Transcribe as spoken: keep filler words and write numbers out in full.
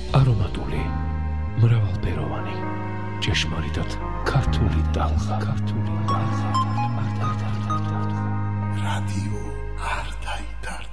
არომატული, მრავალფეროვანი, ჭეშმარიტად ქართული ტალღა, ქართული ტალღა. რადიო არ დაიდარდა.